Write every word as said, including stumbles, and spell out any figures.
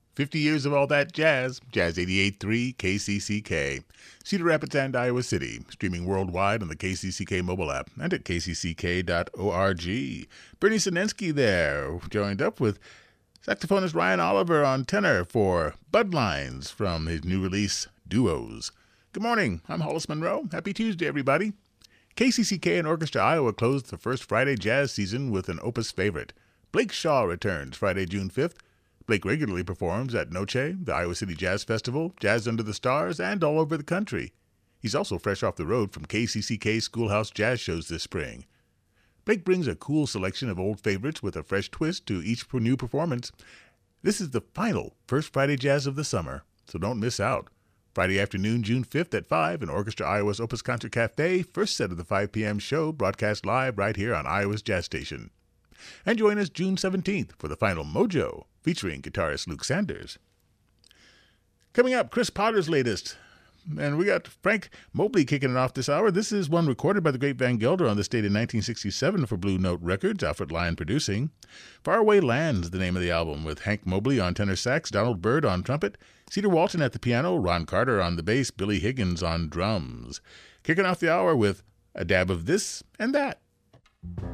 fifty years of all that jazz. Jazz eighty-eight point three K C C K. Cedar Rapids and Iowa City. Streaming worldwide on the K C C K mobile app and at K C C K dot org. Bernie Sinensky there, joined up with saxophonist Ryan Oliver on tenor for Budlines from his new release, Duos. Good morning. I'm Hollis Monroe. Happy Tuesday, everybody. K C C K and Orchestra Iowa closed the first Friday jazz season with an Opus favorite. Blake Shaw returns Friday, June fifth. Blake regularly performs at Noche, the Iowa City Jazz Festival, Jazz Under the Stars, and all over the country. He's also fresh off the road from K C C K Schoolhouse Jazz shows this spring. Blake brings a cool selection of old favorites with a fresh twist to each new performance. This is the final First Friday Jazz of the summer, so don't miss out. Friday afternoon, June fifth at five in Orchestra Iowa's Opus Concert Cafe, first set of the five p.m. show, broadcast live right here on Iowa's Jazz Station. And join us June seventeenth for the final Mojo, featuring guitarist Luke Sanders. Coming up, Chris Potter's latest. And we got Frank Mobley kicking it off this hour. This is one recorded by the great Van Gelder on this date in nineteen sixty-seven for Blue Note Records, Alfred Lyon producing. Faraway Lands, the name of the album, with Hank Mobley on tenor sax, Donald Byrd on trumpet, Cedar Walton at the piano, Ron Carter on the bass, Billy Higgins on drums. Kicking off the hour with a dab of this and that.